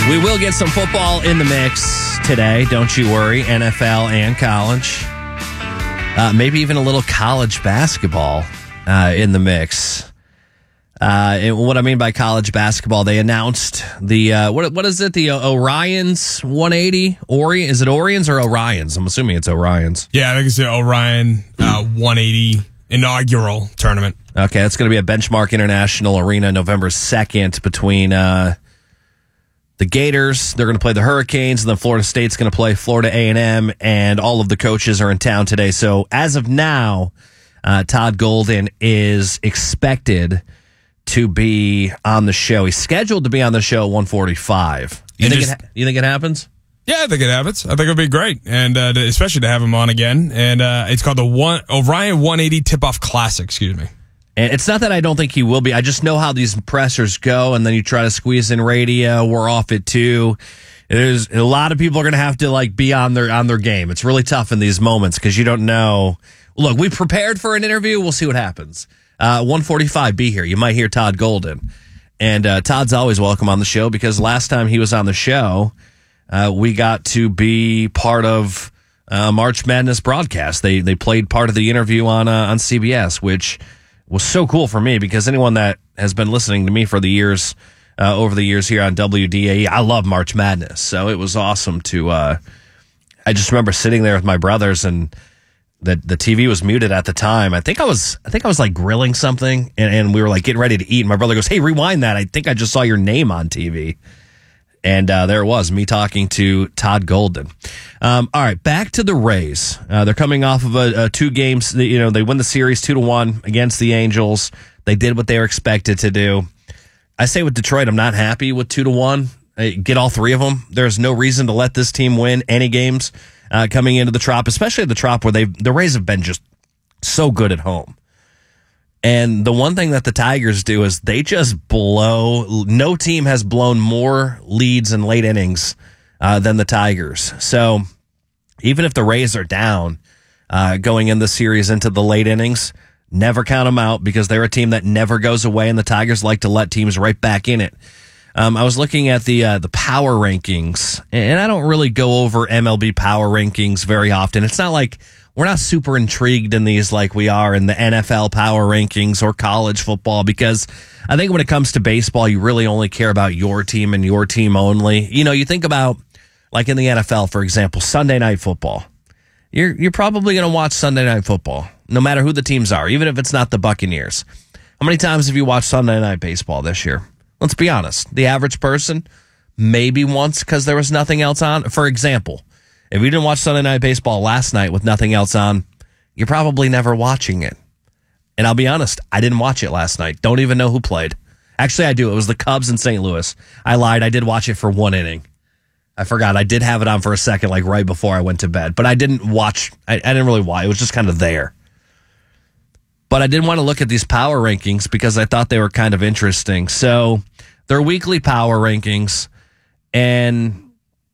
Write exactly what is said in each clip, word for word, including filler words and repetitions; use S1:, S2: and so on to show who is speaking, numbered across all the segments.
S1: We will get some football in the mix today, don't you worry. N F L and college. Uh, maybe even a little college basketball uh, in the mix. Uh, and what I mean by college basketball, they announced the, uh, what what is it, the uh, Orion's one eighty? Ori- is it Orion's or Orion's? I'm assuming it's Orion's.
S2: Yeah, I think it's the Orion uh, one eighty inaugural tournament.
S1: Okay, it's going to be at Benchmark International Arena November second between uh, the Gators. They're going to play the Hurricanes, and then Florida State's going to play Florida A and M, and all of the coaches are in town today. So as of now, uh, Todd Golden is expected to be on the show. He's scheduled to be on the show at one forty-five. You, think,
S2: just,
S1: it, you think it happens?
S2: Yeah, I think it happens. I think it would be great, and uh, to, especially to have him on again. And uh, it's called the one Orion one eighty Tip-Off Classic, excuse me.
S1: And it's not that I don't think he will be. I just know how these pressers go, and then you try to squeeze in radio. We're off it too. There's a lot of people are going to have to like be on their on their game. It's really tough in these moments because you don't know. Look, we prepared for an interview. We'll see what happens. Uh, one forty-five, be here. You might hear Todd Golden, and uh, Todd's always welcome on the show because last time he was on the show, uh, we got to be part of uh, March Madness broadcast. They they played part of the interview on uh, on C B S, which was so cool for me because anyone that has been listening to me for the years, uh, over the years here on W D A E, I love March Madness. So it was awesome to, uh, I just remember sitting there with my brothers and the, the T V was muted at the time. I think I was, I think I was like grilling something and, and we were like getting ready to eat. And my brother goes, "Hey, rewind that. I think I just saw your name on T V." And uh, there it was, me talking to Todd Golden. Um, all right, back to the Rays. Uh, they're coming off of a, a two games. You know, they win the series two to one against the Angels. They did what they were expected to do. I say with Detroit, I'm not happy with two to one. Get all three of them. There's no reason to let this team win any games uh, coming into the Trop, especially the Trop where they the Rays have been just so good at home. And the one thing that the Tigers do is they just blow. No team has blown more leads in late innings uh, than the Tigers. So even if the Rays are down uh, going in the series into the late innings, never count them out because they're a team that never goes away, and the Tigers like to let teams right back in it. Um, I was looking at the uh, the power rankings, and I don't really go over M L B power rankings very often. It's not like we're not super intrigued in these like we are in the N F L power rankings or college football because I think when it comes to baseball, you really only care about your team and your team only. You know, you think about like in the N F L, for example, Sunday Night Football. You're you're probably going to watch Sunday Night Football, no matter who the teams are, even if it's not the Buccaneers. How many times have you watched Sunday Night Baseball this year? Let's be honest. The average person, maybe once because there was nothing else on. For example, if you didn't watch Sunday Night Baseball last night with nothing else on, you're probably never watching it. And I'll be honest, I didn't watch it last night. Don't even know who played. Actually, I do. It was the Cubs in Saint Louis. I lied. I did watch it for one inning. I forgot. I did have it on for a second, like right before I went to bed. But I didn't watch. I, I didn't really watch. It was just kind of there. But I did want to look at these power rankings because I thought they were kind of interesting. So they're weekly power rankings. And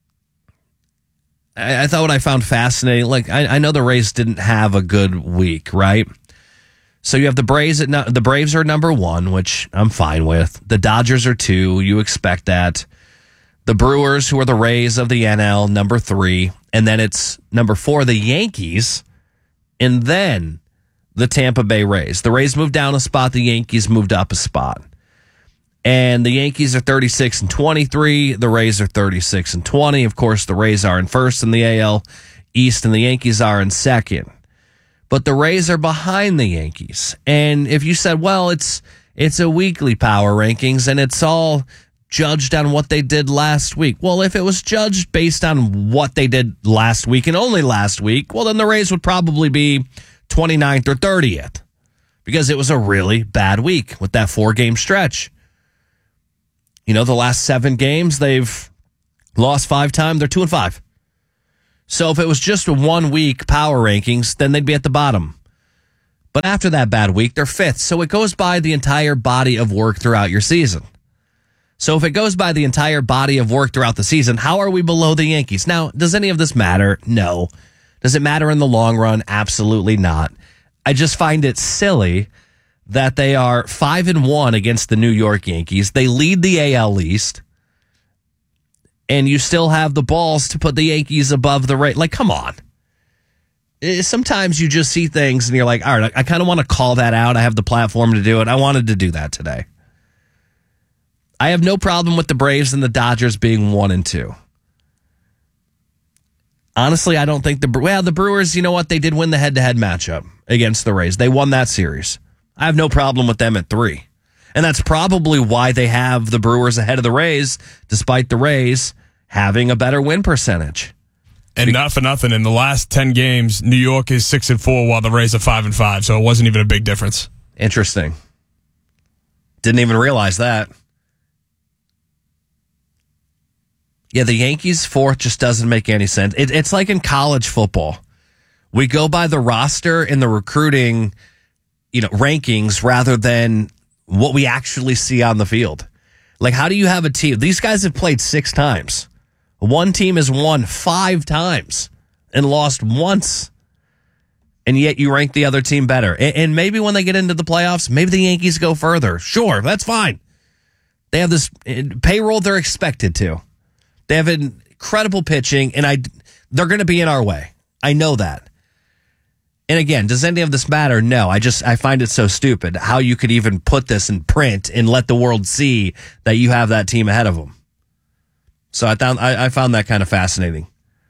S1: I, I thought what I found fascinating, like I, I know the Rays didn't have a good week, right? So you have the Braves at no, the Braves are number one, which I'm fine with. The Dodgers are two. You expect that. The Brewers, who are the Rays of the N L, number three. And then it's number four, the Yankees. And then the Tampa Bay Rays. The Rays moved down a spot. The Yankees moved up a spot. And the Yankees are thirty-six and twenty-three. The Rays are thirty-six and twenty. Of course, the Rays are in first in the A L East, and the Yankees are in second. But the Rays are behind the Yankees. And if you said, well, it's it's a weekly power rankings, and it's all judged on what they did last week. Well, if it was judged based on what they did last week and only last week, well, then the Rays would probably be twenty-ninth or thirtieth because it was a really bad week with that four-game stretch. You know, the last seven games, they've lost five times. They're two and five. So if it was just a one-week power rankings, then they'd be at the bottom. But after that bad week, they're fifth. So it goes by the entire body of work throughout your season. So if it goes by the entire body of work throughout the season, how are we below the Yankees? Now, does any of this matter? No. Does it matter in the long run? Absolutely not. I just find it silly that they are five and one against the New York Yankees. They lead the A L East. and you still have the balls to put the Yankees above the Rays. Like, come on. Sometimes you just see things and you're like, all right, I kind of want to call that out. I have the platform to do it. I wanted to do that today. I have no problem with the Braves and the Dodgers being one and two. Honestly, I don't think the well the Brewers, you know what? They did win the head-to-head matchup against the Rays. They won that series. I have no problem with them at three. And that's probably why they have the Brewers ahead of the Rays, despite the Rays having a better win percentage.
S2: And not for nothing, in the last ten games, New York is six and four, while the Rays are five and five. So it wasn't even a big difference.
S1: Interesting. Didn't even realize that. Yeah, the Yankees fourth just doesn't make any sense. It, it's like in college football. We go by the roster and the recruiting, you know, rankings rather than what we actually see on the field. Like, how do you have a team? These guys have played six times. One team has won five times and lost once, and yet you rank the other team better. And, and maybe when they get into the playoffs, maybe the Yankees go further. Sure, that's fine. They have this payroll they're expected to. They have incredible pitching, and I they're going to be in our way. I know that. And again, does any of this matter? No. I just I find it so stupid how you could even put this in print and let the world see that you have that team ahead of them. So I found I, I found that kind of fascinating.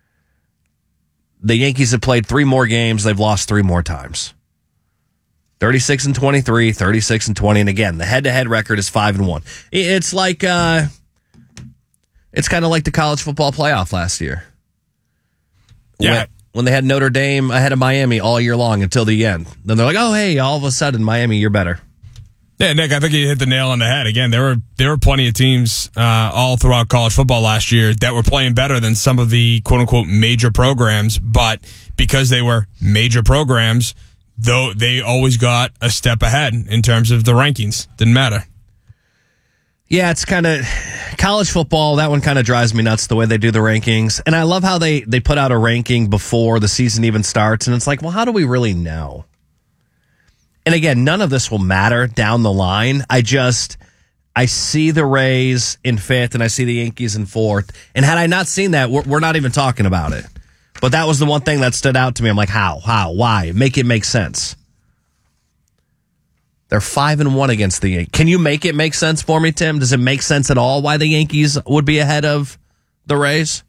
S1: The Yankees have played three more games. They've lost three more times. thirty-six and twenty-three, thirty-six and twenty, and again, the head-to-head record is five and one. It's like uh, it's kind of like the college football playoff last year.
S2: Yeah.
S1: When, when they had Notre Dame ahead of Miami all year long until the end. Then they're like, oh, hey, all of a sudden, Miami, you're better.
S2: Yeah, Nick, I think you hit the nail on the head. Again, there were there were plenty of teams uh, all throughout college football last year that were playing better than some of the quote-unquote major programs, but because they were major programs, though, they always got a step ahead in terms of the rankings. Didn't matter.
S1: Yeah, it's kind of college football. That one kind of drives me nuts the way they do the rankings. And I love how they, they put out a ranking before the season even starts. And it's like, well, how do we really know? And again, none of this will matter down the line. I just, I see the Rays in fifth and I see the Yankees in fourth. And had I not seen that, we're, we're not even talking about it. But that was the one thing that stood out to me. I'm like, how, how, why? Make it make sense. They're five and one against the Yankees. Can you make it make sense for me, Tim? Does it make sense at all why the Yankees would be ahead of the Rays?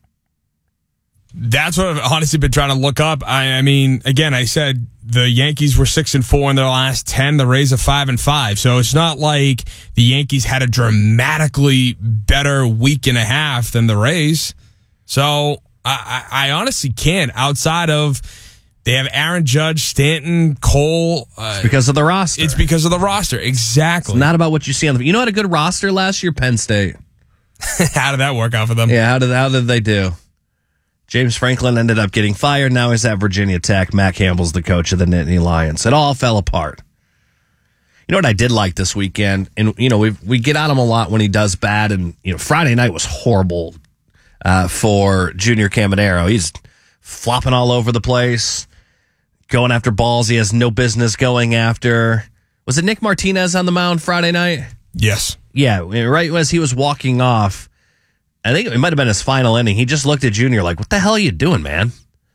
S2: That's what I've honestly been trying to look up. I, I mean, again, I said the Yankees were six and four in their last ten. The Rays are five and five. So it's not like the Yankees had a dramatically better week and a half than the Rays. So I, I, I honestly can't. Outside of they have Aaron Judge, Stanton, Cole. Uh,
S1: it's because of the roster.
S2: It's because of the roster. Exactly.
S1: It's not about what you see on the. You know, had a good roster last year. Penn State.
S2: How did that work out for them?
S1: Yeah. How did how did they do? James Franklin ended up getting fired. Now he's at Virginia Tech. Matt Campbell's the coach of the Nittany Lions. It all fell apart. You know what I did like this weekend? And, you know, we we get on him a lot when he does bad. And, you know, Friday night was horrible uh, for Junior Caminero. He's flopping all over the place, going after balls he has no business going after. Was it Nick Martinez on the mound Friday night?
S2: Yes.
S1: Yeah, right as he was walking off. I think it might have been his final inning. He just looked at Junior like, what the hell are you doing, man?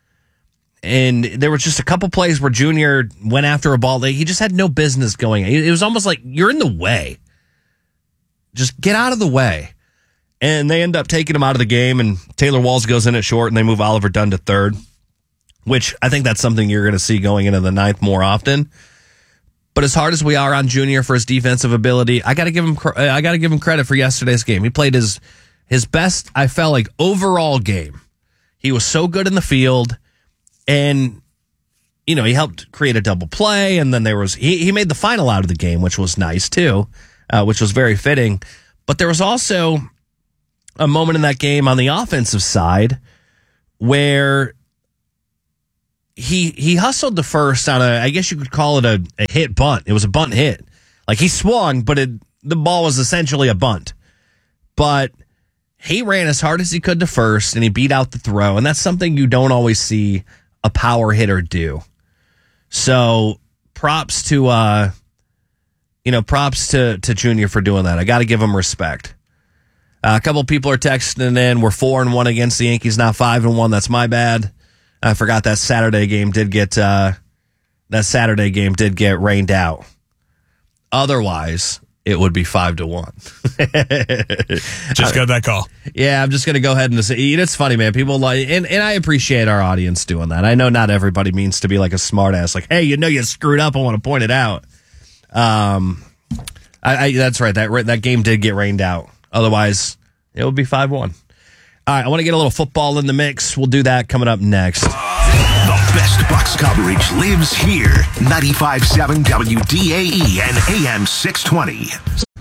S1: And there were just a couple plays where Junior went after a ball that he just had no business going. It was almost like, you're in the way. Just get out of the way. And they end up taking him out of the game, and Taylor Walls goes in at short, and they move Oliver Dunn to third, which I think that's something you're going to see going into the ninth more often. But as hard as we are on Junior for his defensive ability, I got to give him I got to give him credit for yesterday's game. He played his His best, I felt like, overall game. He was so good in the field, and, you know, he helped create a double play, and then there was, he, he made the final out of the game, which was nice, too, uh, which was very fitting. But there was also a moment in that game on the offensive side where he he hustled the first on a, I guess you could call it a, a hit bunt. It was a bunt hit. Like, he swung, but it, the ball was essentially a bunt. But he ran as hard as he could to first, and he beat out the throw, and that's something you don't always see a power hitter do. So props to, uh, you know, props to, to Junior for doing that. I got to give him respect. Uh, a couple people are texting in. We're four and one against the Yankees, not five and one. That's my bad. I forgot that Saturday game did get uh, that Saturday game did get rained out. Otherwise, it would be five to one.
S2: Just got that call.
S1: Yeah, I'm just gonna go ahead and say it's funny, man. People like, and, and I appreciate our audience doing that. I know not everybody means to be like a smart ass, like, hey, you know, you screwed up. I want to point it out. Um, I, I that's right. That that game did get rained out. Otherwise, it would be five one. All right, I want to get a little football in the mix. We'll do that coming up next.
S3: The best Bucks coverage lives here. ninety-five point seven W D A E and A M six twenty.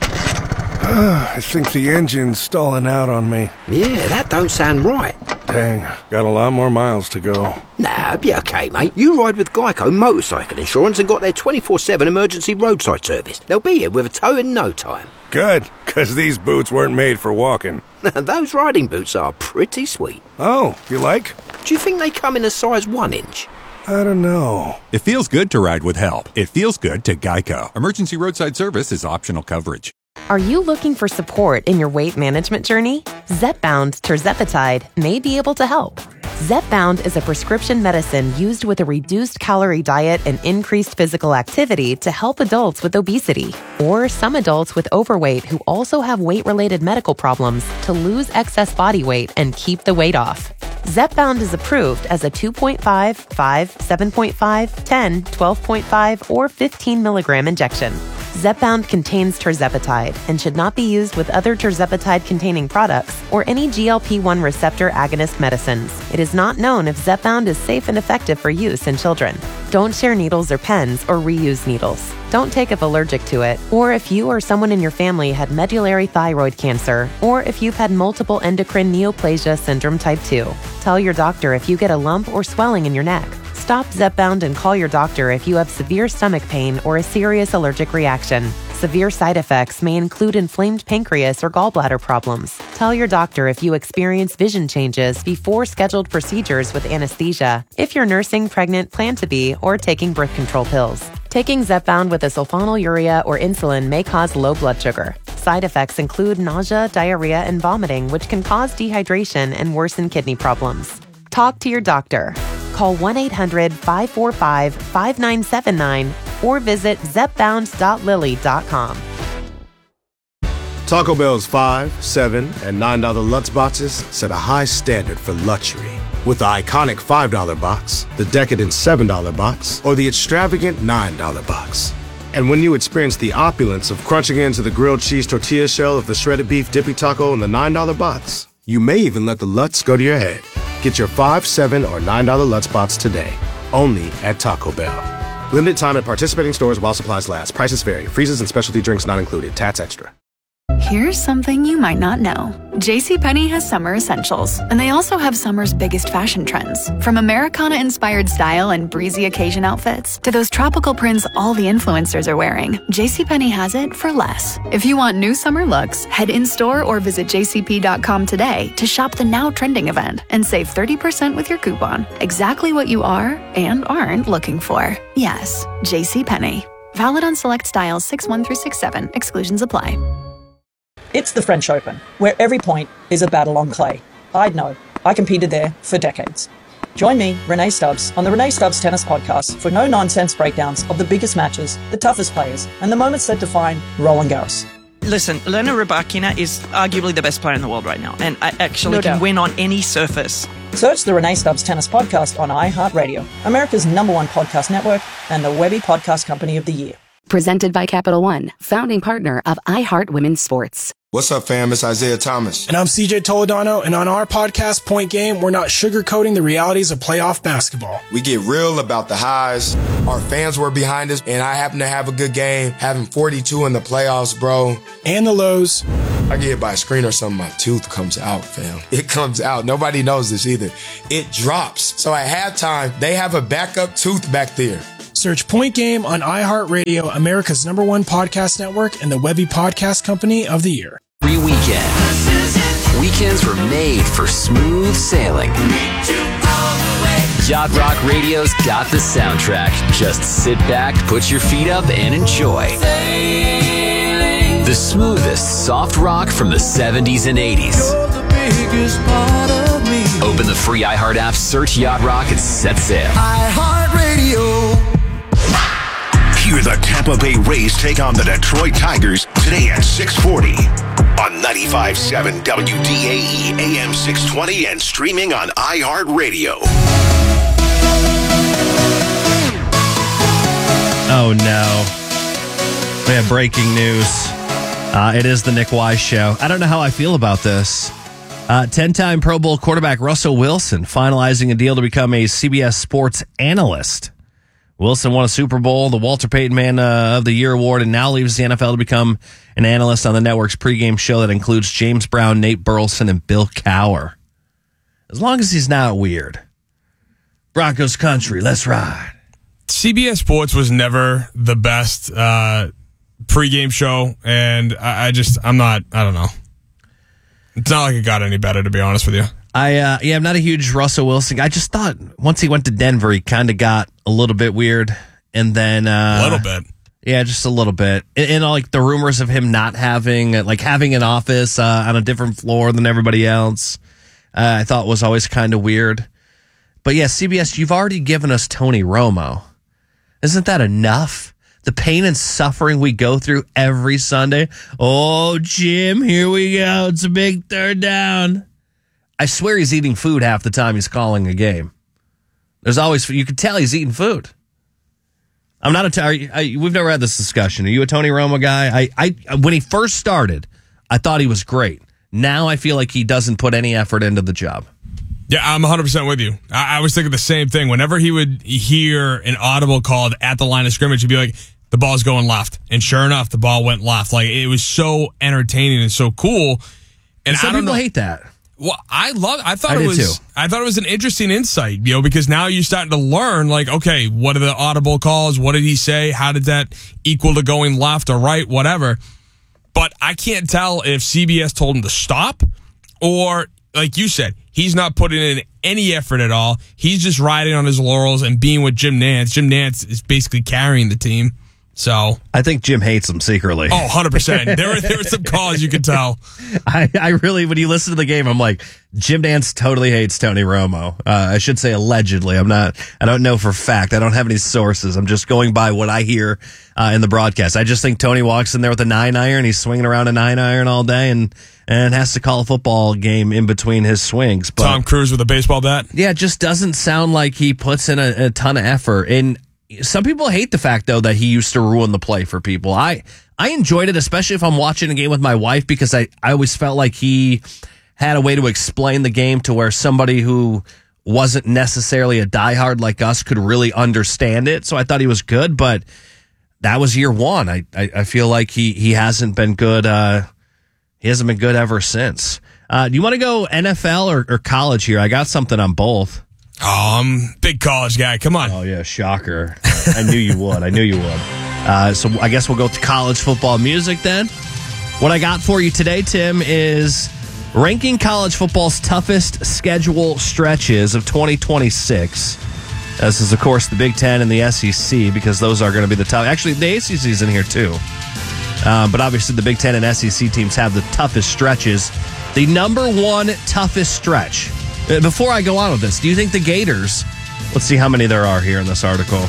S4: I think the engine's stalling out on me.
S5: Yeah, that don't sound right.
S4: Dang, got a lot more miles to go.
S5: Nah, be okay, mate. You ride with Geico Motorcycle Insurance and got their twenty-four seven emergency roadside service. They'll be here with a tow in no time.
S4: Good, because these boots weren't made for walking.
S5: Those riding boots are pretty sweet.
S4: Oh, you like?
S5: Do you think they come in a size one inch?
S4: I don't know.
S6: It feels good to ride with help. It feels good to Geico. Emergency roadside service is optional coverage.
S7: Are you looking for support in your weight management journey? Zepbound tirzepatide may be able to help. Zepbound is a prescription medicine used with a reduced calorie diet and increased physical activity to help adults with obesity or some adults with overweight who also have weight-related medical problems to lose excess body weight and keep the weight off. Zepbound is approved as a two point five, five, seven point five, ten, twelve point five, or fifteen milligram injection. Zepbound contains tirzepatide and should not be used with other tirzepatide-containing products or any G L P one receptor agonist medicines. It is not known if Zepbound is safe and effective for use in children. Don't share needles or pens or reuse needles. Don't take if allergic to it, or if you or someone in your family had medullary thyroid cancer, or if you've had multiple endocrine neoplasia syndrome type two. Tell your doctor if you get a lump or swelling in your neck. Stop Zepbound and call your doctor if you have severe stomach pain or a serious allergic reaction. Severe side effects may include inflamed pancreas or gallbladder problems. Tell your doctor if you experience vision changes before scheduled procedures with anesthesia, if you're nursing, pregnant, plan to be, or taking birth control pills. Taking Zepbound with a sulfonylurea or insulin may cause low blood sugar. Side effects include nausea, diarrhea, and vomiting, which can cause dehydration and worsen kidney problems. Talk to your doctor. Call one eight hundred, five four five, five nine seven nine or visit zepbound dot lilly dot com.
S8: Taco Bell's five, seven, and nine dollar Lutz boxes set a high standard for luxury. With the iconic five dollar box, the decadent seven dollar box, or the extravagant nine dollar box. And when you experience the opulence of crunching into the grilled cheese tortilla shell of the shredded beef dippy taco in the nine dollar box, you may even let the Lutz go to your head. Get your five, seven, or nine dollar Lutz box today, only at Taco Bell. Limited time at participating stores while supplies last. Prices vary. Freezes and specialty drinks not included. Tats extra.
S9: Here's something you might not know. JCPenney has summer essentials, and they also have summer's biggest fashion trends. From Americana-inspired style and breezy occasion outfits to those tropical prints all the influencers are wearing, JCPenney has it for less. If you want new summer looks, head in-store or visit j c p dot com today to shop the now trending event and save thirty percent with your coupon. Exactly what you are and aren't looking for. Yes, JCPenney. Valid on select styles six one through six seven. Exclusions apply.
S10: It's the French Open, where every point is a battle on clay. I'd know. I competed there for decades. Join me, Renee Stubbs, on the Renee Stubbs Tennis Podcast for no-nonsense breakdowns of the biggest matches, the toughest players, and the moments that define Roland Garros.
S11: Listen, Elena Rybakina is arguably the best player in the world right now, and I actually
S10: No
S11: can
S10: doubt.
S11: win on any surface.
S10: Search the Renee Stubbs Tennis Podcast on iHeartRadio, America's number one podcast network, and the Webby Podcast Company of the Year.
S12: Presented by Capital One, founding partner of iHeart Women's Sports.
S13: What's up, fam? It's Isaiah Thomas.
S14: And I'm C J Toledano, and on our podcast, Point Game, we're not sugarcoating the realities of playoff basketball.
S13: We get real about the highs. Our fans were behind us, and I happen to have a good game, having forty-two in the playoffs, bro.
S14: And the lows.
S13: I get hit by a screen or something, my tooth comes out, fam. It comes out. Nobody knows this either. It drops. So at halftime, they have a backup tooth back there.
S14: Search Point Game on iHeartRadio, America's number one podcast network, and the Webby Podcast Company of the Year.
S15: Every weekend. Weekends were made for smooth sailing. Yacht Rock Radio's got the soundtrack. Just sit back, put your feet up, and enjoy. The smoothest soft rock from the seventies and eighties. Open the free iHeart app, search Yacht Rock, and set sail.
S3: iHeartRadio. Hear the Tampa Bay Rays take on the Detroit Tigers today at six forty on ninety-five point seven W D A E A M six twenty and streaming on iHeartRadio.
S1: Oh, no. We have breaking news. Uh, it is the Nick Wise Show. I don't know how I feel about this. Uh, ten-time Pro Bowl quarterback Russell Wilson finalizing a deal to become a C B S Sports analyst. Wilson won a Super Bowl, the Walter Payton Man uh, of the Year award, and now leaves the N F L to become an analyst on the network's pregame show that includes James Brown, Nate Burleson, and Bill Cowher. As long as he's not weird. Broncos country, let's ride.
S2: C B S Sports was never the best uh, pregame show, and I, I just, I'm not, I don't know. It's not like it got any better, to be honest with you.
S1: I uh, yeah, I'm not a huge Russell Wilson. I just thought once he went to Denver, he kind of got a little bit weird, and then uh,
S2: a little bit,
S1: yeah, just a little bit. And, and like the rumors of him not having like having an office uh, on a different floor than everybody else, uh, I thought was always kind of weird. But yeah, C B S, you've already given us Tony Romo. Isn't that enough? The pain and suffering we go through every Sunday. Oh, Jim, here we go. It's a big third down. I swear he's eating food half the time he's calling a game. There's always, you can tell he's eating food. I'm not a, are you, I, we've never had this discussion. Are you a Tony Romo guy? I, I, when he first started, I thought he was great. Now I feel like he doesn't put any effort into the job.
S2: Yeah, I'm one hundred percent with you. I, I was thinking the same thing. Whenever he would hear an audible called at the line of scrimmage, he'd be like, the ball's going left. And sure enough, the ball went left. Like, it was so entertaining and so cool. And
S1: Some
S2: I don't
S1: people
S2: know,
S1: hate that.
S2: Well, I love. I thought
S1: I
S2: it
S1: did
S2: was.
S1: too.
S2: I thought it was an interesting insight, you know, because now you're starting to learn, like, okay, what are the audible calls? What did he say? How did that equal to going left or right? Whatever. But I can't tell if C B S told him to stop, or like you said, he's not putting in any effort at all. He's just riding on his laurels and being with Jim Nantz. Jim Nantz is basically carrying the team. So
S1: I think Jim hates him secretly.
S2: Oh, one hundred percent. There were, there were some calls you could tell.
S1: I, I really, when you listen to the game, I'm like, Jim Nantz totally hates Tony Romo. Uh, I should say allegedly. I'm not, I don't know for fact. I don't have any sources. I'm just going by what I hear uh, in the broadcast. I just think Tony walks in there with a nine iron. He's swinging around a nine iron all day and, and has to call a football game in between his swings. But
S2: Tom Cruise with a baseball bat?
S1: Yeah, it just doesn't sound like he puts in a, a ton of effort. And some people hate the fact, though, that he used to ruin the play for people. I I enjoyed it, especially if I'm watching a game with my wife, because I, I always felt like he had a way to explain the game to where somebody who wasn't necessarily a diehard like us could really understand it. So I thought he was good, but that was year one. I, I, I feel like he, he hasn't been good. Uh, he hasn't been good ever since. Uh, do you want to go N F L or, or college here? I got something on both.
S2: Oh, I'm a big college guy. Come on.
S1: Oh, yeah, shocker. I knew you would. I knew you would. Uh, so I guess we'll go to college football music then. What I got for you today, Tim, is ranking college football's toughest schedule stretches of twenty twenty-six. This is, of course, the Big Ten and the S E C, because those are going to be the tough. Actually, the A C C is in here, too. Uh, but obviously, the Big Ten and S E C teams have the toughest stretches. The number one toughest stretch. Before I go on with this, do you think the Gators, let's see how many there are here in this article.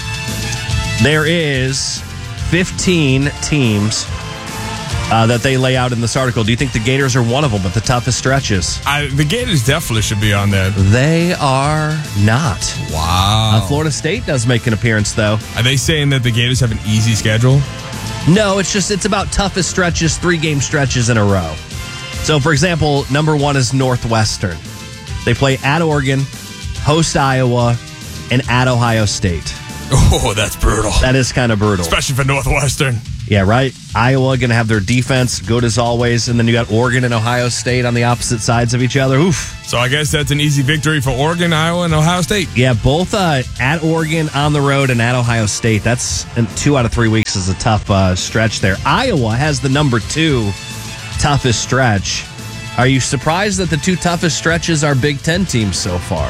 S1: There is fifteen teams uh, that they lay out in this article. Do you think the Gators are one of them at the toughest stretches?
S2: I, the Gators definitely should be on there.
S1: They are not.
S2: Wow.
S1: Uh, Florida State does make an appearance, though.
S2: Are they saying that the Gators have an easy schedule?
S1: No, it's just it's about toughest stretches, three-game stretches in a row. So, for example, number one is Northwestern. They play at Oregon, host Iowa, and at Ohio State.
S2: Oh, that's brutal.
S1: That is kind of brutal.
S2: Especially for Northwestern.
S1: Yeah, right? Iowa going to have their defense good as always, and then you got Oregon and Ohio State on the opposite sides of each other. Oof.
S2: So I guess that's an easy victory for Oregon, Iowa, and Ohio State.
S1: Yeah, both uh, at Oregon on the road and at Ohio State. That's two out of three weeks is a tough uh, stretch there. Iowa has the number two toughest stretch. Are you surprised that the two toughest stretches are Big Ten teams so far?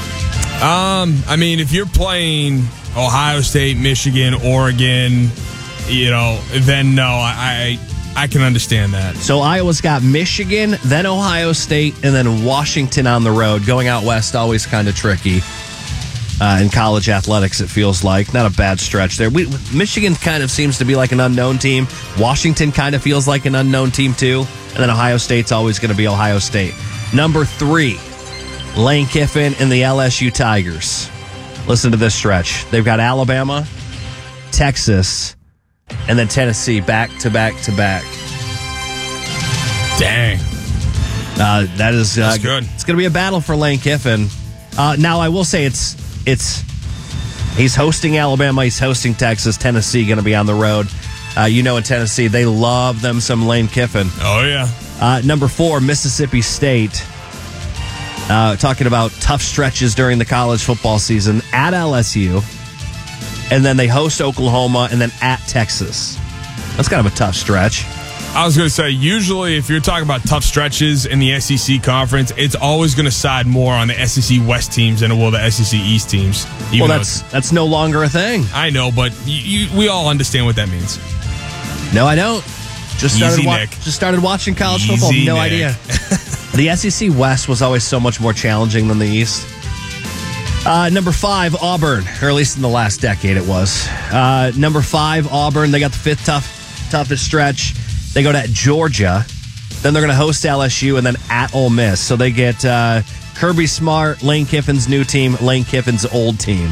S2: Um, I mean, if you're playing Ohio State, Michigan, Oregon, you know, then no, I I can understand that.
S1: So Iowa's got Michigan, then Ohio State, and then Washington on the road. Going out west, always kind of tricky. Uh, in college athletics, it feels like. Not a bad stretch there. We, Michigan kind of seems to be like an unknown team. Washington kind of feels like an unknown team, too. And then Ohio State's always going to be Ohio State. Number three, Lane Kiffin and the L S U Tigers. Listen to this stretch. They've got Alabama, Texas, and then Tennessee back to back to back.
S2: Dang.
S1: Uh, that is uh,
S2: That's good.
S1: It's going to be a battle for Lane Kiffin. Uh, now, I will say it's it's he's hosting Alabama, he's hosting Texas, Tennessee going to be on the road. Uh, you know, in Tennessee, they love them some Lane Kiffin.
S2: Oh, yeah.
S1: Uh, number four, Mississippi State. Uh, talking about tough stretches during the college football season at L S U. And then they host Oklahoma and then at Texas. That's kind of a tough stretch.
S2: I was going to say, usually if you're talking about tough stretches in the S E C conference, it's always going to side more on the S E C West teams than it will the S E C East teams.
S1: Well, that's that's no longer a thing.
S2: I know, but you, you, we all understand what that means.
S1: No, I don't. Just started,
S2: Easy,
S1: wa-
S2: Nick.
S1: just started watching college
S2: Easy,
S1: football. No
S2: Nick.
S1: idea. The S E C West was always so much more challenging than the East. Uh, number five, Auburn, or at least in the last decade it was. Uh, number five, Auburn. They got the fifth tough, toughest stretch. They go to Georgia. Then they're going to host L S U and then at Ole Miss. So they get uh, Kirby Smart, Lane Kiffin's new team, Lane Kiffin's old team.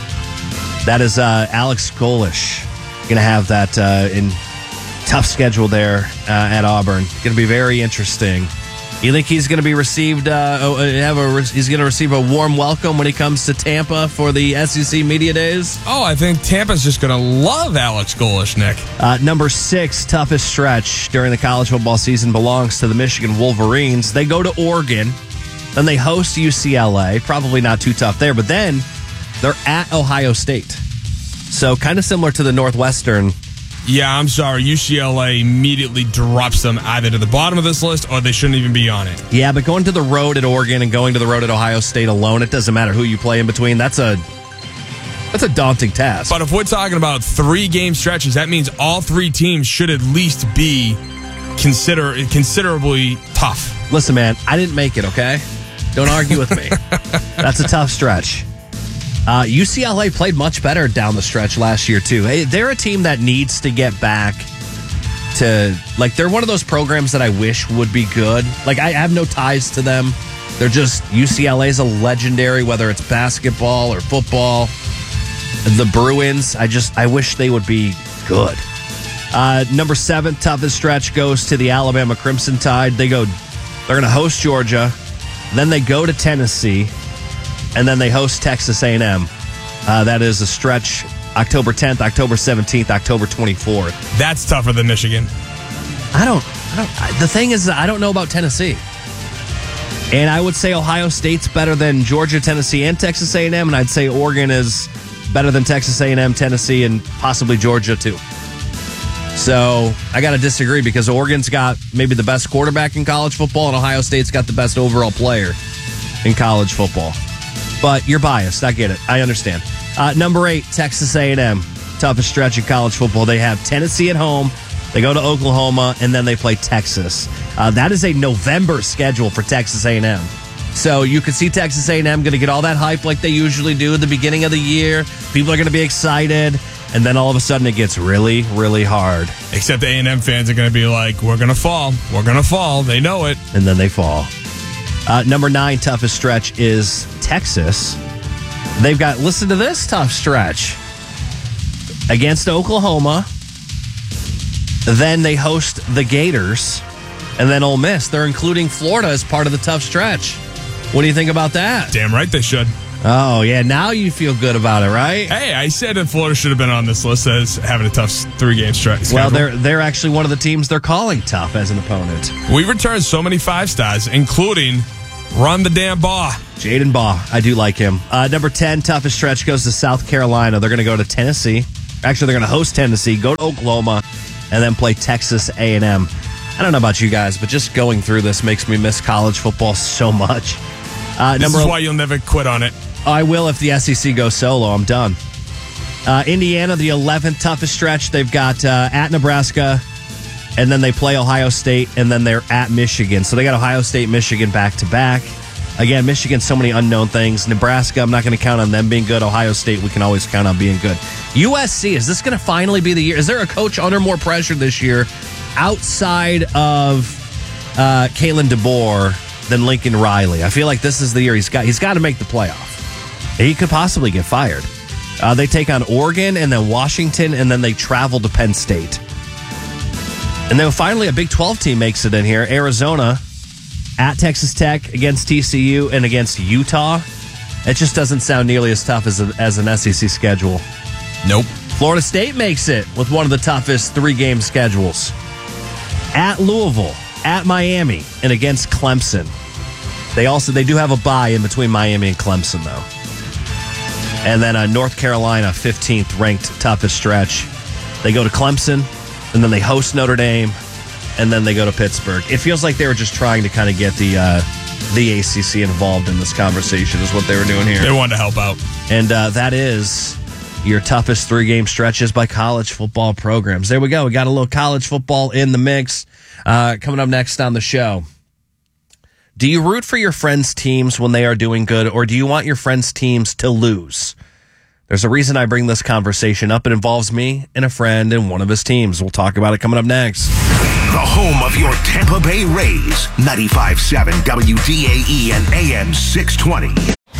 S1: That is uh, Alex Golish going to have that uh, in tough schedule there uh, at Auburn. Going to be very interesting. You think he's going to be received? Uh, have a he's going to receive a warm welcome when he comes to Tampa for the S E C Media Days?
S2: Oh, I think Tampa's just going to love Alex Golish, Nick.
S1: Uh, number six, toughest stretch during the college football season belongs to the Michigan Wolverines. They go to Oregon, then they host U C L A. Probably not too tough there, but then they're at Ohio State. So kind of similar to the Northwestern.
S2: Yeah, I'm sorry. U C L A immediately drops them either to the bottom of this list or they shouldn't even be on it.
S1: Yeah, but going to the road at Oregon and going to the road at Ohio State alone, it doesn't matter who you play in between. That's a that's a daunting task.
S2: But if we're talking about three game stretches, that means all three teams should at least be consider considerably tough.
S1: Listen, man, I didn't make it, okay? Don't argue with me. That's a tough stretch. Uh, U C L A played much better down the stretch last year, too. Hey, they're a team that needs to get back to, like, they're one of those programs that I wish would be good. Like, I have no ties to them. They're just, U C L A's a legendary, whether it's basketball or football. The Bruins, I just, I wish they would be good. Uh, number seven, toughest stretch goes to the Alabama Crimson Tide. They go, they're going to host Georgia, then they go to Tennessee, and then they host Texas A and M. Uh, that is a stretch October tenth, October seventeenth, October twenty-fourth.
S2: That's tougher than Michigan.
S1: I don't, I don't. The thing is, I don't know about Tennessee. And I would say Ohio State's better than Georgia, Tennessee, and Texas A and M. And I'd say Oregon is better than Texas A and M, Tennessee, and possibly Georgia, too. So I got to disagree because Oregon's got maybe the best quarterback in college football, and Ohio State's got the best overall player in college football. But you're biased. I get it. I understand. Uh, number eight, Texas A and M. Toughest stretch in college football. They have Tennessee at home. They go to Oklahoma, and then they play Texas. Uh, that is a November schedule for Texas A and M. So you can see Texas A and M going to get all that hype like they usually do at the beginning of the year. People are going to be excited. And then all of a sudden it gets really, really hard.
S2: Except the A and M fans are going to be like, we're going to fall. We're going to fall. They know it.
S1: And then they fall. Uh, number nine, toughest stretch is Texas. They've got, listen to this tough stretch. Against Oklahoma. Then they host the Gators. And then Ole Miss. They're including Florida as part of the tough stretch. What do you think about that?
S2: Damn right they should.
S1: Oh, yeah. Now you feel good about it, right?
S2: Hey, I said that Florida should have been on this list as having a tough three-game stretch.
S1: Well, they're they're actually one of the teams they're calling tough as an opponent.
S2: We returned so many five stars, including Run the Damn Baugh.
S1: Jaden Baugh. I do like him. Uh, number ten, toughest stretch goes to South Carolina. They're going to go to Tennessee. Actually, they're going to host Tennessee, go to Oklahoma, and then play Texas A and M. I don't know about you guys, but just going through this makes me miss college football so much. Uh,
S2: this
S1: number
S2: is why you'll never quit on it.
S1: I will if the S E C goes solo. I'm done. Uh, Indiana, the eleventh toughest stretch. They've got uh, at Nebraska, and then they play Ohio State, and then they're at Michigan. So they got Ohio State, Michigan back to back. Again, Michigan, so many unknown things. Nebraska, I'm not going to count on them being good. Ohio State, we can always count on being good. U S C, is this going to finally be the year? Is there a coach under more pressure this year outside of uh, Kalen DeBoer than Lincoln Riley? I feel like this is the year he's got. He's got to make the playoff. He could possibly get fired. Uh, they take on Oregon and then Washington, and then they travel to Penn State. And then finally, a Big twelve team makes it in here. Arizona at Texas Tech, against T C U, and against Utah. It just doesn't sound nearly as tough as, a, as an S E C schedule.
S2: Nope.
S1: Florida State makes it with one of the toughest three-game schedules. At Louisville, at Miami, and against Clemson. They also they do have a bye in between Miami and Clemson, though. And then uh, North Carolina, fifteenth ranked toughest stretch. They go to Clemson, and then they host Notre Dame, and then they go to Pittsburgh. It feels like they were just trying to kind of get the uh, the A C C involved in this conversation is what they were doing here.
S2: They wanted to help out.
S1: And uh, that is your toughest three-game stretches by college football programs. There we go. We got a little college football in the mix. Uh, coming up next on the show. Do you root for your friends' teams when they are doing good, or do you want your friends' teams to lose? There's a reason I bring this conversation up. It involves me and a friend and one of his teams. We'll talk about it coming up next.
S3: The home of your Tampa Bay Rays, ninety-five point seven W D A E and A M six twenty.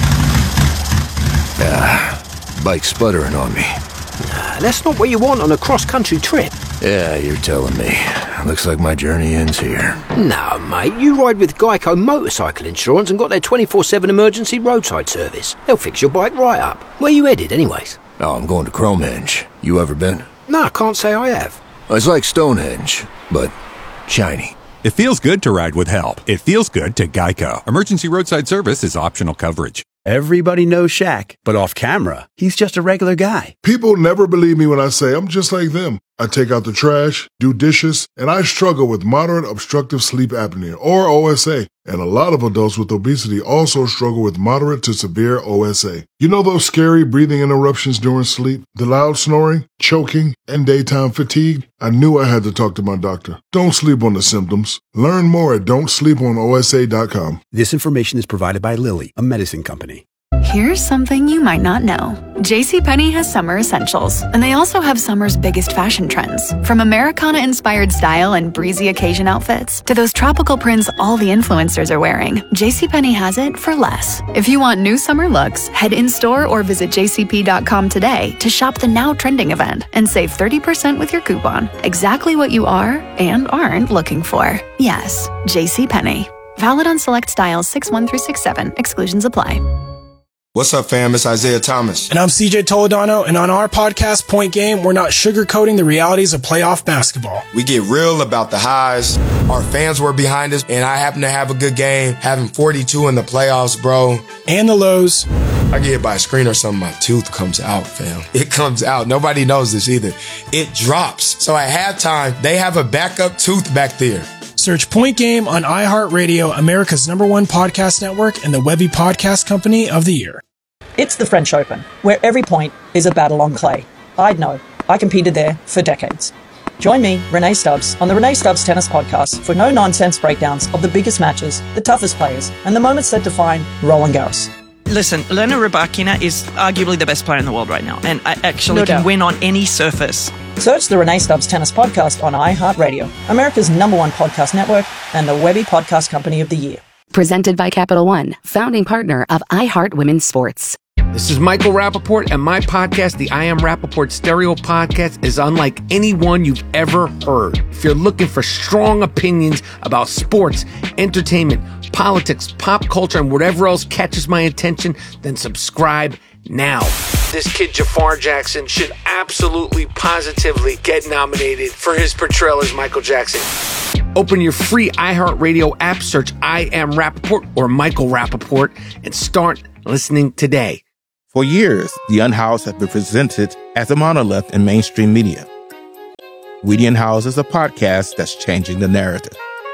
S16: Ah, bike sputtering on me.
S5: Nah, that's not what you want on a cross-country trip.
S16: Yeah, you're telling me. Looks like my journey ends here.
S5: No, mate, you ride with Geico Motorcycle Insurance and got their twenty-four seven emergency roadside service. They'll fix your bike right up. Where you headed, anyways?
S16: Oh, I'm going to Cromehenge. You ever been?
S5: No, I can't say I have.
S16: It's like Stonehenge, but shiny.
S6: It feels good to ride with help. It feels good to Geico. Emergency roadside service is optional coverage.
S17: Everybody knows Shaq, but off camera, he's just a regular guy.
S18: People never believe me when I say I'm just like them. I take out the trash, do dishes, and I struggle with moderate obstructive sleep apnea, or O S A. And a lot of adults with obesity also struggle with moderate to severe O S A. You know those scary breathing interruptions during sleep, the loud snoring, choking, and daytime fatigue? I knew I had to talk to my doctor. Don't sleep on the symptoms. Learn more at don't sleep on O S A dot com.
S17: This information is provided by Lilly, a medicine company.
S9: Here's something you might not know. JCPenney has summer essentials, and they also have summer's biggest fashion trends. From Americana-inspired style and breezy occasion outfits to those tropical prints all the influencers are wearing, JCPenney has it for less. If you want new summer looks, head in-store or visit J C P dot com today to shop the now trending event and save thirty percent with your coupon. Exactly what you are and aren't looking for. Yes, JCPenney. Valid on select styles six one through six seven. Exclusions apply.
S13: What's up, fam? It's Isaiah Thomas.
S14: And I'm C J Toledano, and on our podcast, Point Game, we're not sugarcoating the realities of playoff basketball.
S13: We get real about the highs. Our fans were behind us, and I happen to have a good game, having forty-two in the playoffs, bro.
S14: And the lows.
S13: I get hit by a screen or something, my tooth comes out, fam. It comes out. Nobody knows this either. It drops. So at halftime, they have a backup tooth back there.
S14: Search Point Game on iHeartRadio, America's number one podcast network, and the Webby Podcast Company of the Year.
S10: It's the French Open, where every point is a battle on clay. I'd know. I competed there for decades. Join me, Renee Stubbs, on the Renee Stubbs Tennis Podcast for no-nonsense breakdowns of the biggest matches, the toughest players, and the moments that define Roland Garros.
S11: Listen, Elena Rybakina is arguably the best player in the world right now, and I actually
S10: No
S11: can
S10: doubt.
S11: win on any surface.
S10: Search the Renee Stubbs Tennis Podcast on iHeartRadio, America's number one podcast network, and the Webby Podcast Company of the Year.
S12: Presented by Capital One, founding partner of iHeart Women's Sports.
S19: This is Michael Rappaport, and my podcast, the I Am Rappaport Stereo Podcast, is unlike any one you've ever heard. If you're looking for strong opinions about sports, entertainment, politics, pop culture, and whatever else catches my attention, then subscribe now. This kid, Jafar Jackson, should absolutely, positively get nominated for his portrayal as Michael Jackson. Open your free iHeartRadio app, search I Am Rappaport or Michael Rappaport, and start listening today.
S20: For years, the Unhoused have been presented as a monolith in mainstream media. We the Unhoused is a podcast that's changing the narrative.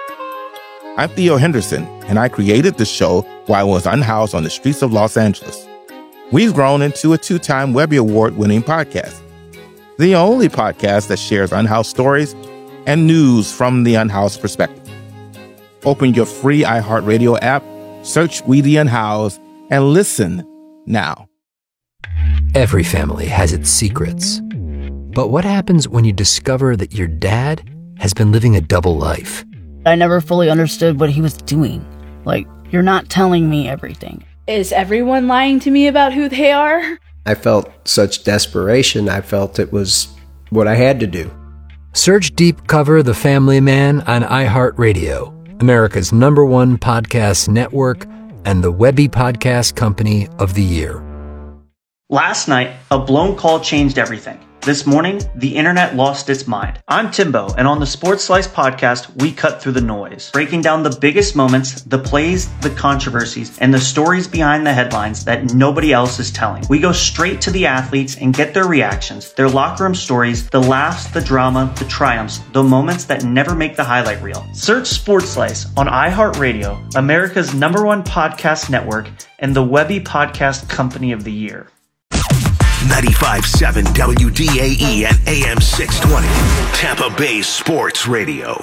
S20: I'm Theo Henderson, and I created the show while I was unhoused on the streets of Los Angeles. We've grown into a two-time Webby Award-winning podcast. The only podcast that shares unhoused stories and news from the Unhoused perspective. Open your free iHeartRadio app, search We the Unhoused, and listen now.
S5: Every family has its secrets. But what happens when you discover that your dad has been living a double life?
S21: I never fully understood what he was doing. Like, you're not telling me everything.
S22: Is everyone lying to me about who they are?
S23: I felt such desperation, I felt it was what I had to do.
S5: Search Deep Cover The Family Man on iHeartRadio, America's number one podcast network and the Webby Podcast Company of the Year.
S24: Last night, a blown call changed everything. This morning, the internet lost its mind. I'm Timbo, and on the Sports Slice podcast, we cut through the noise, breaking down the biggest moments, the plays, the controversies, and the stories behind the headlines that nobody else is telling. We go straight to the athletes and get their reactions, their locker room stories, the laughs, the drama, the triumphs, the moments that never make the highlight reel. Search Sports Slice on iHeartRadio, America's number one podcast network, and the Webby Podcast Company of the Year.
S3: ninety-five point seven W D A E and A M six twenty, Tampa Bay Sports Radio.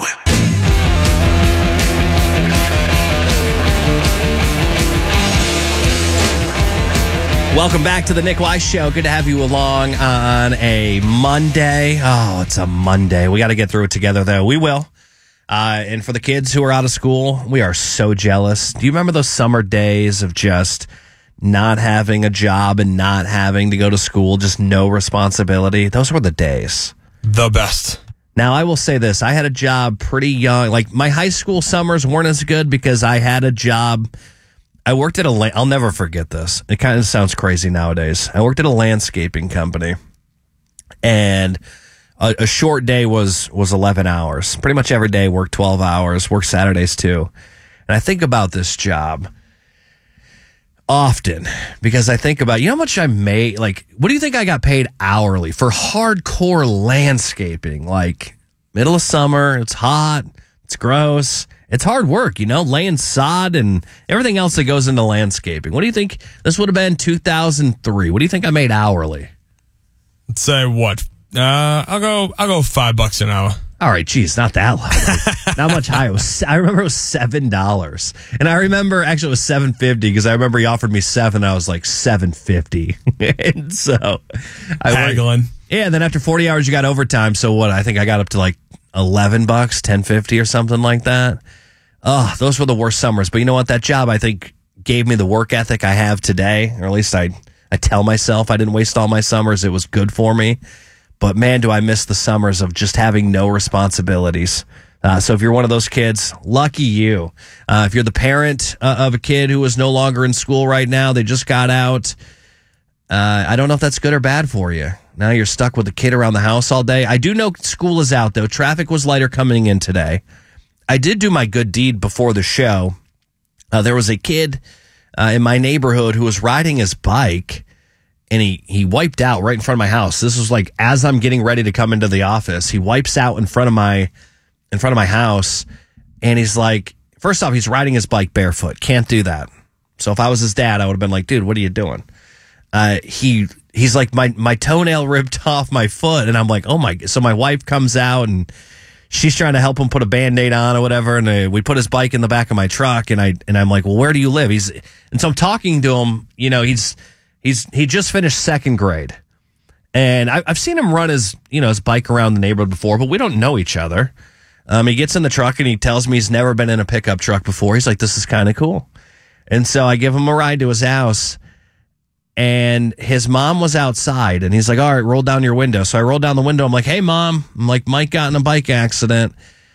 S1: Welcome back to the Nick Weiss Show. Good to have you along on a Monday. Oh, it's a Monday. We got to get through it together, though. We will. Uh, and for the kids who are out of school, we are so jealous. Do you remember those summer days of just not having a job and not having to go to school, just no responsibility? Those were the days.
S2: The best.
S1: Now, I will say this. I had a job pretty young. Like, my high school summers weren't as good because I had a job. I worked at a, la- I'll never forget this. It kind of sounds crazy nowadays. I worked at a landscaping company, and a, a short day was, was eleven hours. Pretty much every day worked twelve hours, worked Saturdays too. And I think about this job often because I think about, you know how much I made? Like, what do you think I got paid hourly for hardcore landscaping? Like, middle of summer, it's hot, it's gross, it's hard work, you know, laying sod and everything else that goes into landscaping. What do you think? This would have been two thousand three. What do you think I made hourly?
S2: Let's say what? Uh, I'll go. I'll go five bucks an hour.
S1: All right, geez, not that low. Not much higher. It was, I remember it was seven dollars, and I remember actually it was seven fifty because I remember he offered me seven. I was like seven fifty, and so I
S2: haggling.
S1: Went, yeah. And then after forty hours, you got overtime. So what? I think I got up to like eleven bucks, ten fifty, or something like that. Oh, those were the worst summers. But you know what? That job I think gave me the work ethic I have today, or at least I I tell myself I didn't waste all my summers. It was good for me. But man, do I miss the summers of just having no responsibilities. Uh, so if you're one of those kids, lucky you. Uh, if you're the parent uh, of a kid who is no longer in school right now, they just got out. Uh, I don't know if that's good or bad for you. Now you're stuck with a kid around the house all day. I do know school is out, though. Traffic was lighter coming in today. I did do my good deed before the show. Uh, there was a kid uh, in my neighborhood who was riding his bike, and he, he wiped out right in front of my house. This was like as I'm getting ready to come into the office. He wipes out in front of my in front of my house, and he's like, first off, he's riding his bike barefoot. Can't do that. So if I was his dad, I would have been like, dude, what are you doing? Uh, he he's like, my my toenail ripped off my foot, and I'm like, oh my. So my wife comes out, and she's trying to help him put a Band-Aid on or whatever, and uh, we put his bike in the back of my truck, and I and I'm like, well, where do you live? He's and so I'm talking to him. You know, he's. He's he just finished second grade, and I, I've seen him run his you know his bike around the neighborhood before, but we don't know each other. Um, he gets in the truck and he tells me he's never been in a pickup truck before. He's like, "This is kind of cool," and so I give him a ride to his house, and his mom was outside, and he's like, "All right, roll down your window." So I rolled down the window. I'm like, "Hey, Mom," I'm like, "Mike got in a bike accident."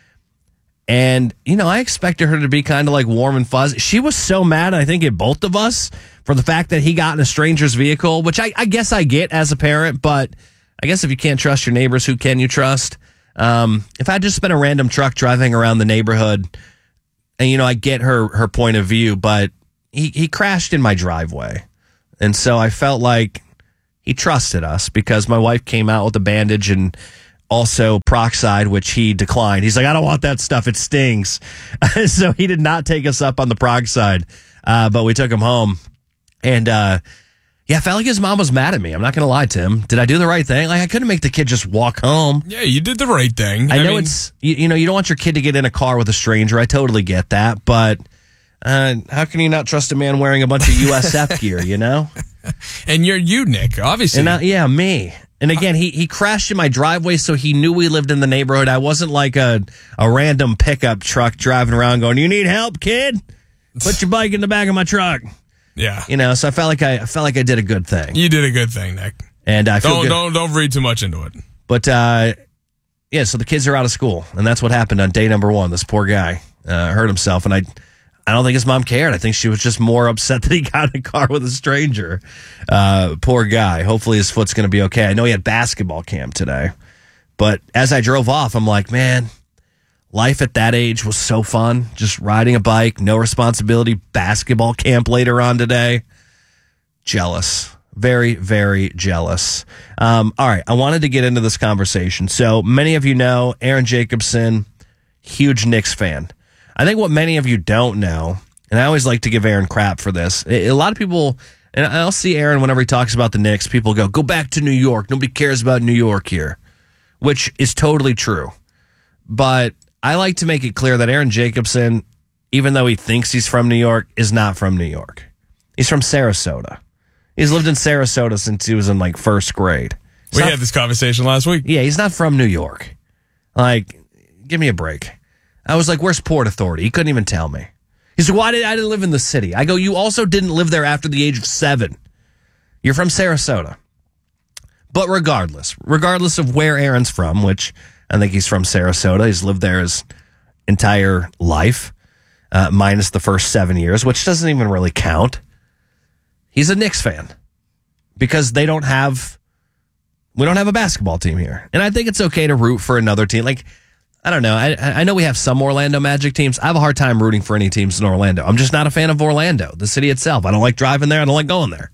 S1: And, you know, I expected her to be kind of like warm and fuzzy. She was so mad, I think, at both of us for the fact that he got in a stranger's vehicle, which I, I guess I get as a parent, but I guess if you can't trust your neighbors, who can you trust? Um, if I'd just been a random truck driving around the neighborhood, and, you know, I get her her point of view, but he, he crashed in my driveway. And so I felt like he trusted us because my wife came out with a bandage and also Proxide, which he declined. He's like, I don't want that stuff. It stings. So he did not take us up on the Proxide, uh, but we took him home. And, uh, Yeah, I felt like his mom was mad at me. I'm not going to lie, Tim. Did I do the right thing? Like, I couldn't make the kid just walk home.
S2: Yeah, you did the right thing.
S1: I,
S2: I
S1: know
S2: mean,
S1: it's, you, you know, you don't want your kid to get in a car with a stranger. I totally get that. But uh, how can you not trust a man wearing a bunch of U S F gear, you know?
S2: And you're you, Nick, obviously.
S1: And I, yeah, me. And again, he, he crashed in my driveway, so he knew we lived in the neighborhood. I wasn't like a, a random pickup truck driving around going, "You need help, kid? Put your bike in the back of my truck."
S2: Yeah.
S1: You know, so I felt like I, I felt like I did a good thing.
S2: You did a good thing, Nick.
S1: And I feel
S2: don't
S1: good.
S2: don't don't read too much into it.
S1: But uh, yeah, so the kids are out of school, and that's what happened on day number one. This poor guy uh, hurt himself, and I I don't think his mom cared. I think she was just more upset that he got in a car with a stranger. Uh, poor guy. Hopefully his foot's going to be okay. I know he had basketball camp today, but as I drove off, I'm like, man, life at that age was so fun. Just riding a bike, no responsibility, basketball camp later on today. Jealous. Very, very jealous. Um, all right, I wanted to get into this conversation. So many of you know Aaron Jacobson, huge Knicks fan. I think what many of you don't know, and I always like to give Aaron crap for this, a lot of people, and I'll see Aaron whenever he talks about the Knicks, people go, go back to New York. Nobody cares about New York here, which is totally true. But I like to make it clear that Aaron Jacobson, even though he thinks he's from New York, is not from New York. He's from Sarasota. He's lived in Sarasota since he was in like first grade.
S2: He's we not, had this conversation last week.
S1: Yeah, he's not from New York. Like, give me a break. I was like, where's Port Authority? He couldn't even tell me. He said, why did I didn't live in the city? I go, you also didn't live there after the age of seven. You're from Sarasota. But regardless, regardless of where Aaron's from, which I think he's from Sarasota. He's lived there his entire life, uh, minus the first seven years, which doesn't even really count. He's a Knicks fan because they don't have, we don't have a basketball team here. And I think it's okay to root for another team. Like, I don't know. I, I know we have some Orlando Magic teams. I have a hard time rooting for any teams in Orlando. I'm just not a fan of Orlando, the city itself. I don't like driving there. I don't like going there.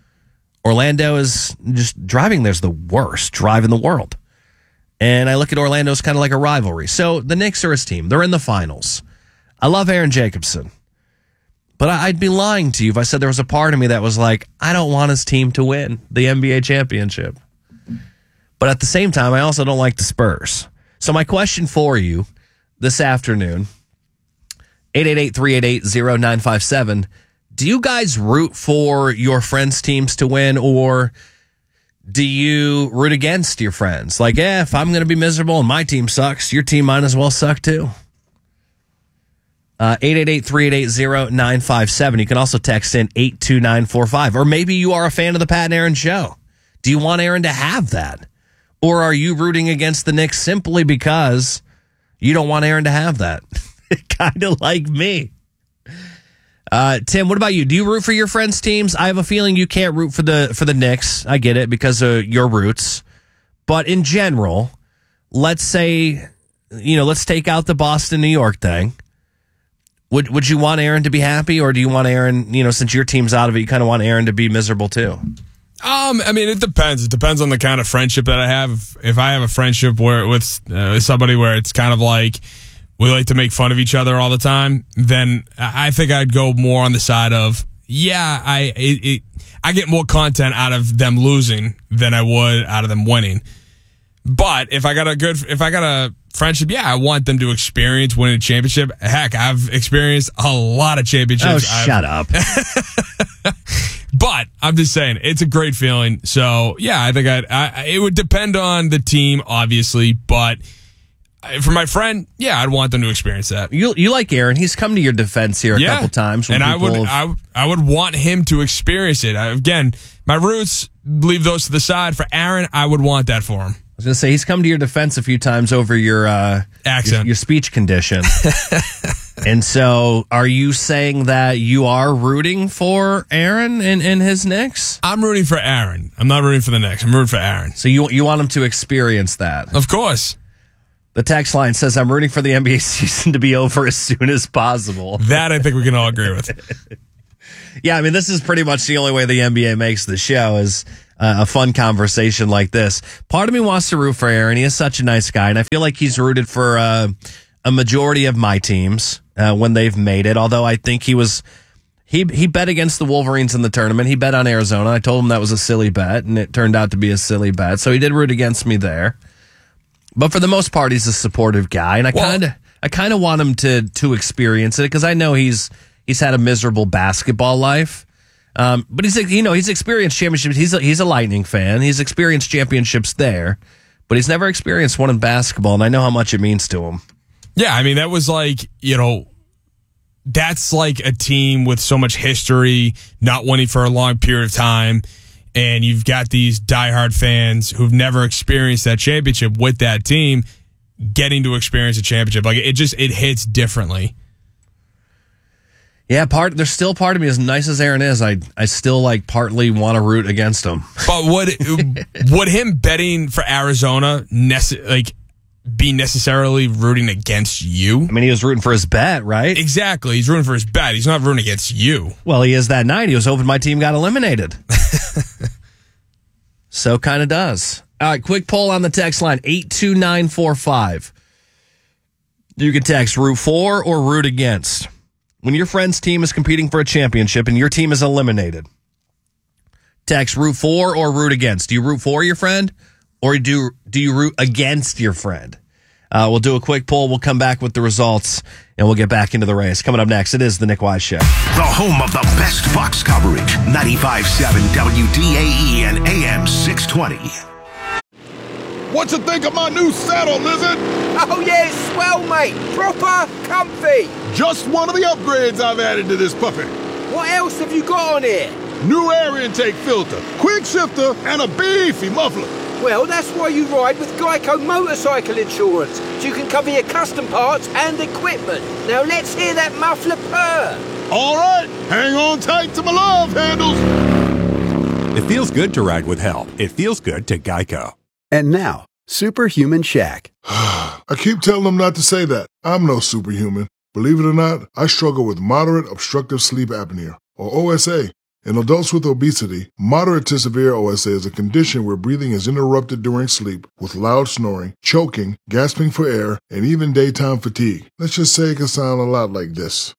S1: Orlando is just, driving there's the worst drive in the world. And I look at Orlando as kind of like a rivalry. So the Knicks are his team. They're in the finals. I love Aaron Jacobson. But I'd be lying to you if I said there was a part of me that was like, I don't want his team to win the N B A championship. But at the same time, I also don't like the Spurs. So my question for you this afternoon, eight eight eight, three eight eight, zero nine five seven, do you guys root for your friends' teams to win, or do you root against your friends? Like, eh, if I'm going to be miserable and my team sucks, your team might as well suck too. Uh, eight eight eight, three eight eight, zero nine five seven. You can also text in eight two nine four five. Or maybe you are a fan of the Pat and Aaron show. Do you want Aaron to have that? Or are you rooting against the Knicks simply because you don't want Aaron to have that? Kind of like me. Uh, Tim, what about you? Do you root for your friends' teams? I have a feeling you can't root for the for the Knicks. I get it because of your roots. But in general, let's say, you know, let's take out the Boston, New York thing. Would would you want Aaron to be happy, or do you want Aaron, you know, since your team's out of it, you kind of want Aaron to be miserable too?
S2: Um, I mean, it depends. It depends on the kind of friendship that I have. If I have a friendship where with uh, somebody where it's kind of like we like to make fun of each other all the time, then I think I'd go more on the side of, yeah, I it, it, I get more content out of them losing than I would out of them winning. But if I got a good, if I got a friendship, yeah, I want them to experience winning a championship. Heck, I've experienced a lot of championships.
S1: Oh, shut up.
S2: But I'm just saying, it's a great feeling. So, yeah, I think I'd, I, it would depend on the team, obviously. But for my friend, yeah, I'd want them to experience that.
S1: You you like Aaron. He's come to your defense here a
S2: yeah.
S1: couple times.
S2: And I would,
S1: have...
S2: I, I would want him to experience it. I, again, my roots, leave those to the side. For Aaron, I would want that for him.
S1: I was going to say, he's come to your defense a few times over your uh,
S2: accent,
S1: your, your speech condition. And so, are you saying that you are rooting for Aaron and, and his Knicks?
S2: I'm rooting for Aaron. I'm not rooting for the Knicks. I'm rooting for Aaron.
S1: So you you want him to experience that?
S2: Of course.
S1: The text line says, I'm rooting for the N B A season to be over as soon as possible.
S2: That I think we can all agree with.
S1: Yeah, I mean, this is pretty much the only way the N B A makes the show is uh, a fun conversation like this. Part of me wants to root for Aaron. He is such a nice guy, and I feel like he's rooted for uh, a majority of my teams uh, when they've made it, although I think he was He he bet against the Wolverines in the tournament. He bet on Arizona. I told him that was a silly bet, and it turned out to be a silly bet. So he did root against me there. But for the most part, he's a supportive guy, and I kind of I kind of want him to to experience it because I know he's he's had a miserable basketball life. Um, but he's you know he's experienced championships. He's a, he's a Lightning fan. He's experienced championships there, but he's never experienced one in basketball, and I know how much it means to him.
S2: Yeah, I mean that was like you know. That's like a team with so much history, not winning for a long period of time, and you've got these diehard fans who've never experienced that championship with that team getting to experience a championship. Like it just it hits differently.
S1: Yeah, part there's still part of me, as nice as Aaron is, I I still like partly want to root against him.
S2: But would would him betting for Arizona nece- like be necessarily rooting against you?
S1: I mean, he was rooting for his bet, right?
S2: Exactly. He's rooting for his bet. He's not rooting against you.
S1: Well, he is that night. He was hoping my team got eliminated. So kind of does. All right, quick poll on the text line, eight two nine four five. You can text root for or root against. When your friend's team is competing for a championship and your team is eliminated, text root for or root against. Do you root for your friend? Or do do you root against your friend? Uh, we'll do a quick poll. We'll come back with the results, and we'll get back into the race. Coming up next, it is The Nick Wise Show.
S3: The home of the best Fox coverage. ninety-five point seven W D A E and A M six twenty.
S4: What you think of my new saddle, Lizard?
S7: Oh, yeah, it's swell, mate. Proper comfy.
S4: Just one of the upgrades I've added to this puppy.
S7: What else have you got on here?
S4: New air intake filter, quick shifter, and a beefy muffler.
S7: Well, that's why you ride with Geico Motorcycle Insurance, so you can cover your custom parts and equipment. Now let's hear that muffler purr.
S4: All right, hang on tight to my love handles.
S6: It feels good to ride with help. It feels good to Geico.
S17: And now, Superhuman Shaq.
S18: I keep telling them not to say that. I'm no superhuman. Believe it or not, I struggle with moderate obstructive sleep apnea, or O S A. In adults with obesity, moderate to severe O S A is a condition where breathing is interrupted during sleep with loud snoring, choking, gasping for air, and even daytime fatigue. Let's just say it can sound a lot like this.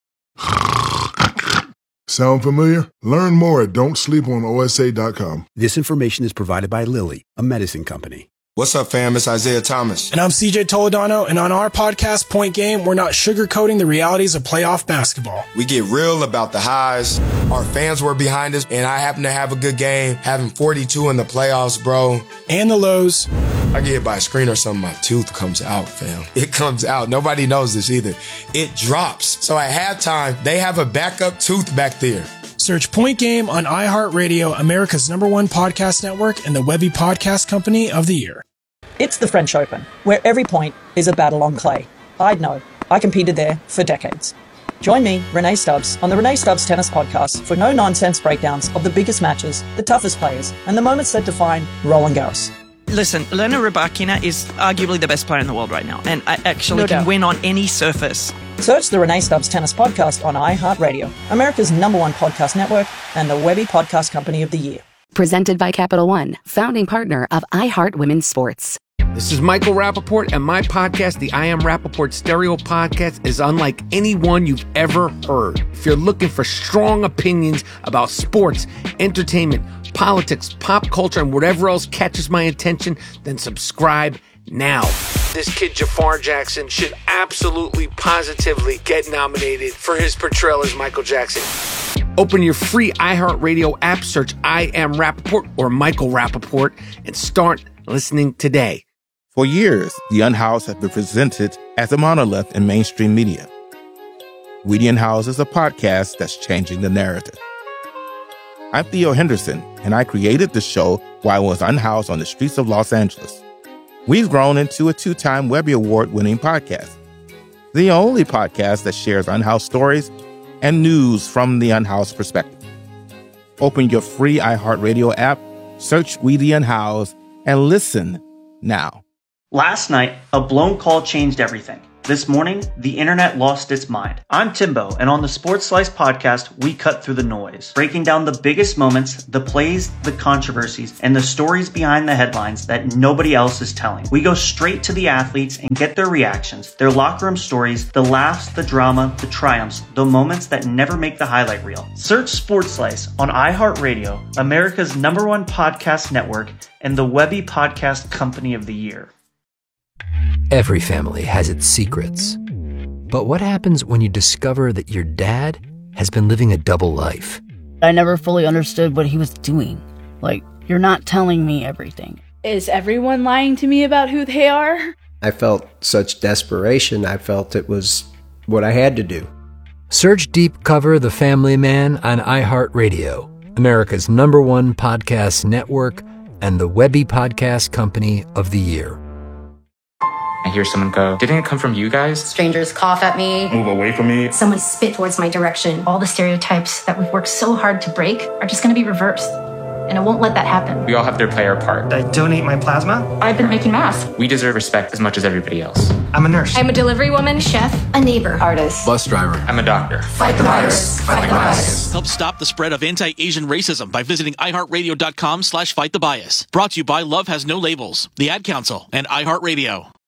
S18: Sound familiar? Learn more at don't sleep on O S A dot com.
S17: This information is provided by Lilly, a medicine company.
S13: What's up, fam? It's Isaiah Thomas.
S14: And I'm C J Toledano, and on our podcast, Point Game, we're not sugarcoating the realities of playoff basketball.
S13: We get real about the highs. Our fans were behind us, and I happen to have a good game, having forty-two in the playoffs, bro.
S14: And the lows.
S13: I get hit by a screen or something, my tooth comes out, fam. It comes out. Nobody knows this either. It drops. So at halftime, they have a backup tooth back there.
S14: Search Point Game on iHeartRadio, America's number one podcast network, and the Webby Podcast Company of the Year.
S10: It's the French Open, where every point is a battle on clay. I'd know. I competed there for decades. Join me, Renee Stubbs, on the Renee Stubbs Tennis Podcast for no-nonsense breakdowns of the biggest matches, the toughest players, and the moments that define Roland Garros.
S11: Listen, Elena Rybakina is arguably the best player in the world right now, and I actually
S10: No
S11: can
S10: doubt.
S11: win on any surface.
S10: Search the Renee Stubbs Tennis Podcast on iHeartRadio, America's number one podcast network, and the Webby Podcast Company of the Year.
S12: Presented by Capital One, founding partner of iHeart Women's Sports.
S19: This is Michael Rappaport, and my podcast, the I Am Rappaport Stereo Podcast, is unlike any one you've ever heard. If you're looking for strong opinions about sports, entertainment, politics, pop culture, and whatever else catches my attention, then subscribe now. This kid, Jafar Jackson, should absolutely, positively get nominated for his portrayal as Michael Jackson. Open your free iHeartRadio app, search I Am Rappaport or Michael Rappaport, and start listening today.
S20: For years, The Unhoused has been presented as a monolith in mainstream media. Weedy and House is a podcast that's changing the narrative. I'm Theo Henderson, and I created the show while I was unhoused on the streets of Los Angeles. We've grown into a two-time Webby Award-winning podcast, the only podcast that shares unhoused stories and news from the unhoused perspective. Open your free iHeartRadio app, search Weedy and House, and listen now.
S24: Last night, a blown call changed everything. This morning, the internet lost its mind. I'm Timbo, and on the Sports Slice podcast, we cut through the noise, breaking down the biggest moments, the plays, the controversies, and the stories behind the headlines that nobody else is telling. We go straight to the athletes and get their reactions, their locker room stories, the laughs, the drama, the triumphs, the moments that never make the highlight reel. Search Sports Slice on iHeartRadio, America's number one podcast network, and the Webby Podcast Company of the Year.
S5: Every family has its secrets. But what happens when you discover that your dad has been living a double life?
S21: I never fully understood what he was doing. Like, you're not telling me everything.
S22: Is everyone lying to me about who they are?
S23: I felt such desperation, I felt it was what I had to do.
S5: Search Deep Cover The Family Man on iHeartRadio, America's number one podcast network and the Webby Podcast Company of the Year.
S8: I hear someone go, didn't it come from you guys?
S9: Strangers cough at me.
S8: Move away from me.
S9: Someone spit towards my direction. All the stereotypes that we've worked so hard to break are just going to be reversed. And I won't let that happen.
S8: We all have to play our part.
S15: I donate my plasma.
S9: I've been making masks.
S8: We deserve respect as much as everybody else.
S15: I'm a nurse.
S9: I'm a delivery woman, chef, a neighbor, artist,
S8: bus driver. I'm a doctor.
S9: Fight the virus. Fight the bias.
S16: Help stop the spread of anti-Asian racism by visiting iHeartRadio.com slash fight the bias. Brought to you by Love Has No Labels, the Ad Council, and iHeartRadio.